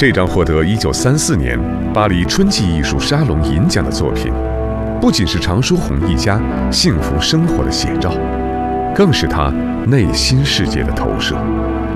这张获得1934年巴黎春季艺术沙龙银奖的作品，不仅是常书鸿一家幸福生活的写照，更是他内心世界的投射。